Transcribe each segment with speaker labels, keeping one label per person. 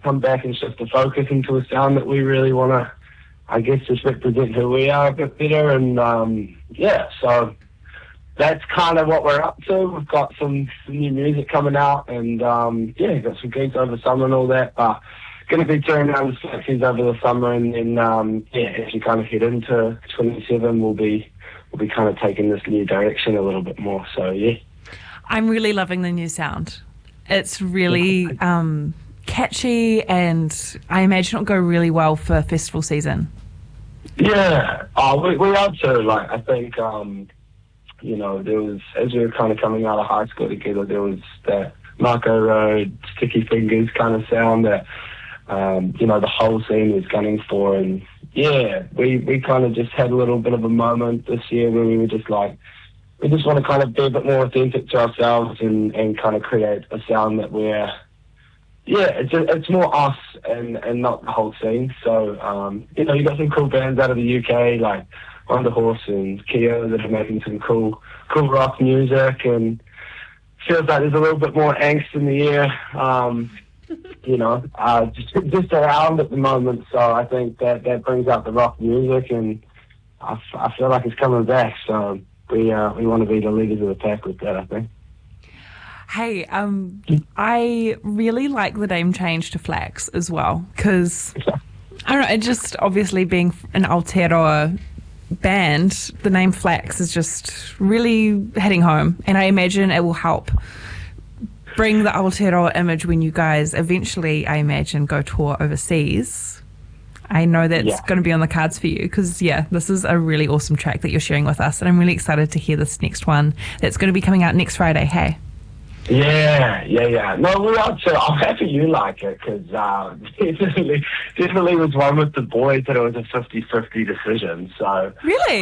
Speaker 1: come back and shift the focus into a sound that we really want to, I guess, just represent who we are a bit better. And so that's kind of what we're up to. We've got some new music coming out, and got some gigs over summer and all that. But going to be touring around the Flexies over the summer, and then as we kind of head into 27, we'll be kind of taking this new direction a little bit more. So yeah,
Speaker 2: I'm really loving the new sound. It's really catchy, and I imagine it'll go really well for festival season.
Speaker 1: Yeah, we are too. Like, I think, there was, as we were kind of coming out of high school together, there was that Marco Road, Sticky Fingers kind of sound that, the whole scene was gunning for. And yeah, we kind of just had a little bit of a moment this year where we were just like, we just want to kind of be a bit more authentic to ourselves and kind of create a sound that we're, it's more us and not the whole scene. So, you got some cool bands out of the UK, like Wonder Horse and Keo, that are making some cool rock music, and feels like there's a little bit more angst in the air, just around at the moment. So I think that brings out the rock music, and I feel like it's coming back. So we want to be the leaders of the pack with that, I think.
Speaker 2: Hey, I really like the name change to Flax as well, because I don't know, it just, obviously being an Aotearoa band, the name Flax is just really hitting home, and I imagine it will help bring the Aotearoa image when you guys eventually, I imagine, go tour overseas. I know that's going to be on the cards for you, because this is a really awesome track that you're sharing with us, and I'm really excited to hear this next one that's going to be coming out next Friday. Hey.
Speaker 1: Yeah. No, we are too. I'm happy you like it, because definitely was one with the boys that it was a 50-50 decision. So
Speaker 2: really,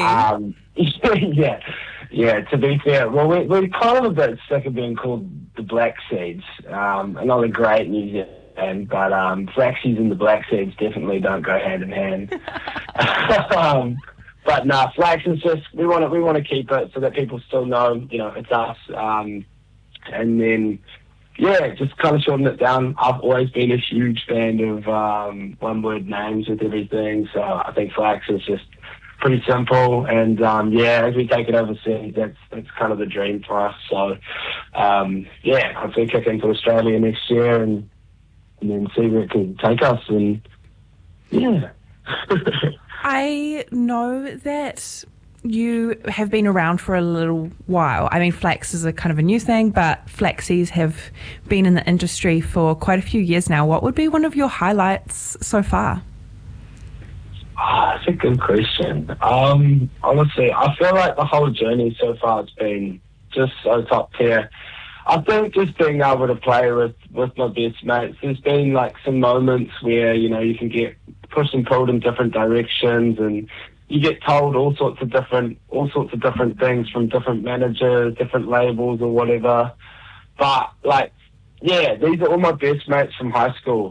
Speaker 1: yeah. To be fair, well, we're kind of a bit sick of being called the Black Seeds. Another great New Zealand band, but Flaxies and the Black Seeds definitely don't go hand in hand. But no, Flax is just, we want to keep it so that people still know, it's us. And then, just kind of shorten it down. I've always been a huge fan of one-word names with everything, so I think Flax is just pretty simple. And, as we take it overseas, that's kind of the dream for us. So, hopefully kick into Australia next year and then see where it can take us. And,
Speaker 2: I know that you have been around for a little while. I mean, Flax is a kind of a new thing, but Flaxies have been in the industry for quite a few years now. What would be one of your highlights so far?
Speaker 1: That's a good question. Honestly, I feel like the whole journey so far has been just so top tier. I think just being able to play with my best mates, there's been like some moments where, you can get pushed and pulled in different directions, and you get told all sorts of different things from different managers, different labels or whatever. But these are all my best mates from high school.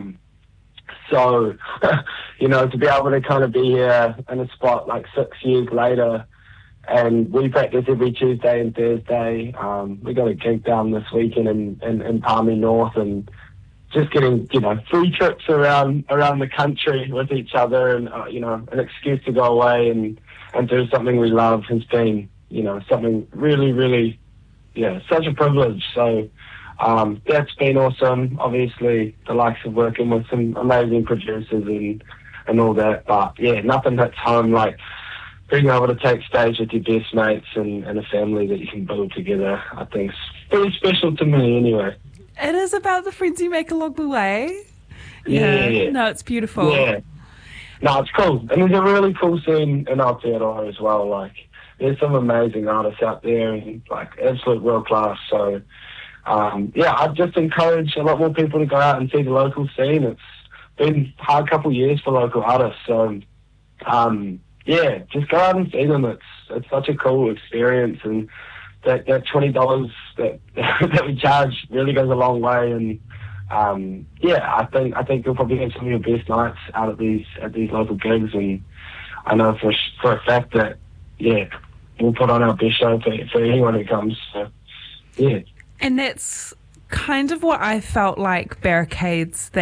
Speaker 1: So, to be able to kind of be here in a spot like 6 years later, and we practice every Tuesday and Thursday. We got a gig down this weekend in Palmy North, and just getting, free trips around the country with each other, and, an excuse to go away and do something we love has been, something really, really, such a privilege. So, that's been awesome. Obviously, the likes of working with some amazing producers and all that, but nothing hits home like being able to take stage with your best mates and a family that you can build together. I think it's pretty special to me anyway.
Speaker 2: It is about the friends you make along the way.
Speaker 1: Yeah.
Speaker 2: No, it's beautiful.
Speaker 1: Yeah. No, it's cool. And there's a really cool scene in Aotearoa as well. Like, there's some amazing artists out there and, absolute world class. So, I'd just encourage a lot more people to go out and see the local scene. It's been a hard couple of years for local artists. So, just go out and see them. It's such a cool experience, and that $20 that we charge really goes a long way. And I think you'll probably have some of your best nights out at these local gigs, and I know for a fact that we'll put on our best show for anyone who comes. So,
Speaker 2: and that's kind of what I felt like Barricades